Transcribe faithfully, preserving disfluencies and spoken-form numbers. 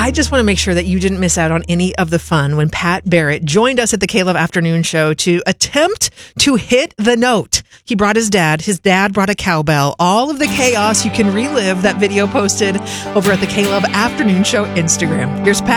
I just want to make sure that you didn't miss out on any of the fun when Pat Barrett joined us at the K-Love Afternoon Show to attempt to hit the note. He brought his dad. His dad brought a cowbell. All of the chaos, you can relive that video posted over at the K-Love Afternoon Show Instagram. Here's Pat.